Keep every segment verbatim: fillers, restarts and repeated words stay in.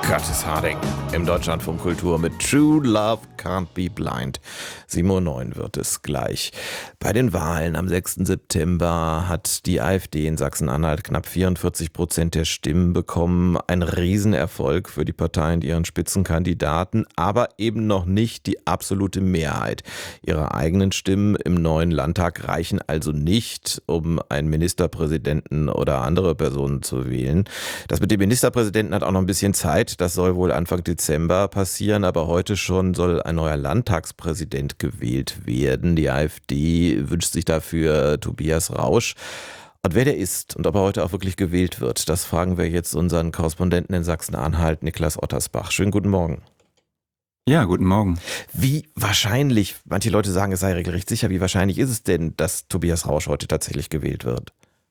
Curtis Harding im Deutschlandfunk Kultur mit True Love Can't Be Blind. sieben Uhr neun wird es gleich. Bei den Wahlen am sechsten September hat die AfD in Sachsen-Anhalt knapp vierundvierzig Prozent der Stimmen bekommen. Ein Riesenerfolg für die Partei und ihren Spitzenkandidaten, aber eben noch nicht die absolute Mehrheit. Ihre eigenen Stimmen im neuen Landtag reichen also nicht, um einen Ministerpräsidenten oder andere Personen zu wählen. Das mit dem Ministerpräsidenten hat auch noch ein bisschen Zeit. Das soll wohl Anfang Dezember passieren, aber heute schon soll ein neuer Landtagspräsident gewählt werden. Die AfD wünscht sich dafür Tobias Rausch. Und wer der ist und ob er heute auch wirklich gewählt wird, das fragen wir jetzt unseren Korrespondenten in Sachsen-Anhalt, Niklas Ottersbach. Schönen guten Morgen. Ja, guten Morgen. Wie wahrscheinlich, manche Leute sagen, es sei regelrecht sicher, wie wahrscheinlich ist es denn, dass Tobias Rausch heute tatsächlich gewählt wird?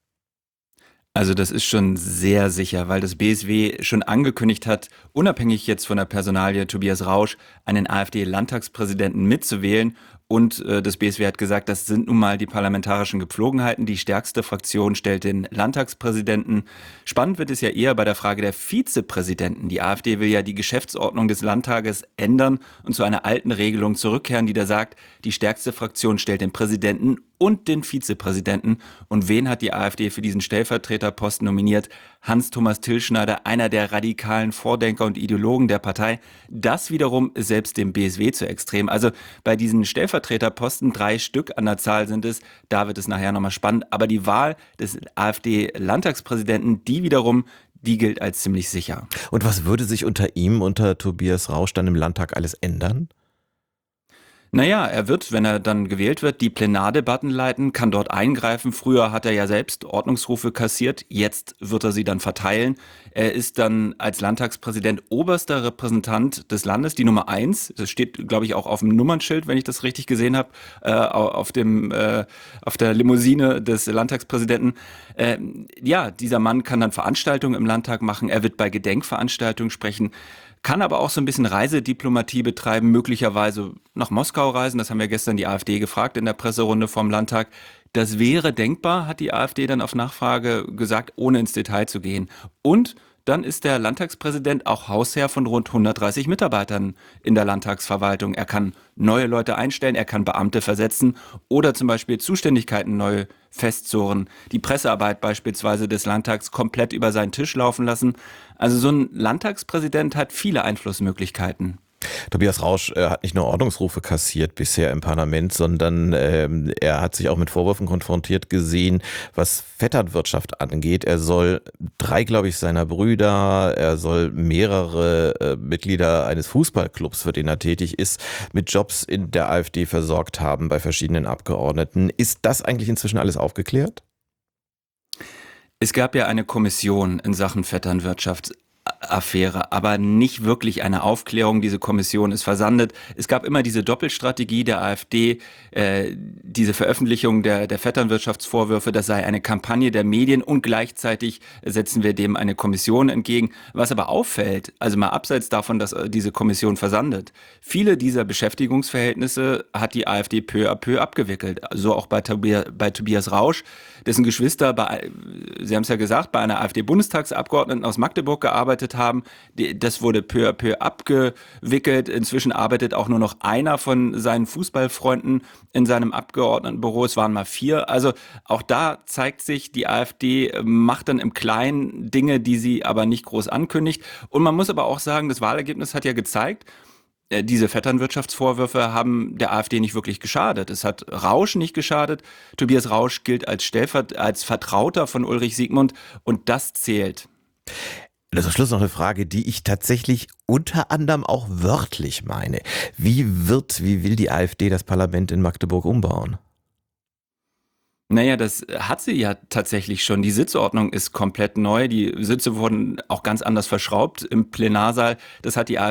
Also das ist schon sehr sicher, weil das B S W schon angekündigt hat, unabhängig jetzt von der Personalie Tobias Rausch, einen AfD-Landtagspräsidenten mitzuwählen. Und äh, das B S W hat gesagt, das sind nun mal die parlamentarischen Gepflogenheiten. Die stärkste Fraktion stellt den Landtagspräsidenten. Spannend wird es ja eher bei der Frage der Vizepräsidenten. Die AfD will ja die Geschäftsordnung des Landtages ändern und zu einer alten Regelung zurückkehren, die da sagt, die stärkste Fraktion stellt den Präsidenten und den Vizepräsidenten. Und wen hat die AfD für diesen Stellvertreterposten nominiert? Hans-Thomas Tilschneider, einer der radikalen Vordenker und Ideologen der Partei. Das wiederum ist selbst dem B S W zu extrem. Also bei diesen Stellvertreterposten, drei Stück an der Zahl sind es, da wird es nachher nochmal spannend. Aber die Wahl des AfD-Landtagspräsidenten, die wiederum, die gilt als ziemlich sicher. Und was würde sich unter ihm, unter Tobias Rausch, dann im Landtag alles ändern? Naja, er wird, wenn er dann gewählt wird, die Plenardebatten leiten, kann dort eingreifen. Früher hat er ja selbst Ordnungsrufe kassiert, jetzt wird er sie dann verteilen. Er ist dann als Landtagspräsident oberster Repräsentant des Landes, die Nummer eins. Das steht, glaube ich, auch auf dem Nummernschild, wenn ich das richtig gesehen habe, äh, auf dem, äh, auf der Limousine des Landtagspräsidenten. Äh, ja, dieser Mann kann dann Veranstaltungen im Landtag machen, er wird bei Gedenkveranstaltungen sprechen, kann aber auch so ein bisschen Reisediplomatie betreiben, möglicherweise nach Moskau reisen. Das haben wir gestern die AfD gefragt in der Presserunde vom Landtag. Das wäre denkbar, hat die AfD dann auf Nachfrage gesagt, ohne ins Detail zu gehen. Und dann ist der Landtagspräsident auch Hausherr von rund hundertdreißig Mitarbeitern in der Landtagsverwaltung. Er kann neue Leute einstellen, er kann Beamte versetzen oder zum Beispiel Zuständigkeiten neu festzurren. Die Pressearbeit beispielsweise des Landtags komplett über seinen Tisch laufen lassen. Also so ein Landtagspräsident hat viele Einflussmöglichkeiten. Tobias Rausch äh, hat nicht nur Ordnungsrufe kassiert bisher im Parlament, sondern ähm, er hat sich auch mit Vorwürfen konfrontiert gesehen, was Vetternwirtschaft angeht. Er soll drei, glaube ich, seiner Brüder, er soll mehrere äh, Mitglieder eines Fußballclubs, für den er tätig ist, mit Jobs in der AfD versorgt haben bei verschiedenen Abgeordneten. Ist das eigentlich inzwischen alles aufgeklärt? Es gab ja eine Kommission in Sachen Vetternwirtschaft. Affäre, aber nicht wirklich eine Aufklärung. Diese Kommission ist versandet. Es gab immer diese Doppelstrategie der AfD, äh, diese Veröffentlichung der, der Vetternwirtschaftsvorwürfe, das sei eine Kampagne der Medien und gleichzeitig setzen wir dem eine Kommission entgegen. Was aber auffällt, also mal abseits davon, dass diese Kommission versandet, viele dieser Beschäftigungsverhältnisse hat die AfD peu à peu abgewickelt. So auch bei, Tobias, bei Tobias Rausch, dessen Geschwister, bei, Sie haben es ja gesagt, bei einer AfD-Bundestagsabgeordneten aus Magdeburg gearbeitet haben. Das wurde peu à peu abgewickelt. Inzwischen arbeitet auch nur noch einer von seinen Fußballfreunden in seinem Abgeordnetenbüro. Es waren mal vier. Also auch da zeigt sich, die AfD macht dann im Kleinen Dinge, die sie aber nicht groß ankündigt. Und man muss aber auch sagen, das Wahlergebnis hat ja gezeigt, diese Vetternwirtschaftsvorwürfe haben der AfD nicht wirklich geschadet. Es hat Rausch nicht geschadet. Tobias Rausch gilt als Stellvert- als Vertrauter von Ulrich Siegmund und das zählt. Zum Schluss noch eine Frage, die ich tatsächlich unter anderem auch wörtlich meine. Wie wird, wie will die AfD das Parlament in Magdeburg umbauen? Naja, das hat sie ja tatsächlich schon. Die Sitzordnung ist komplett neu. Die Sitze wurden auch ganz anders verschraubt im Plenarsaal. Das hat die AfD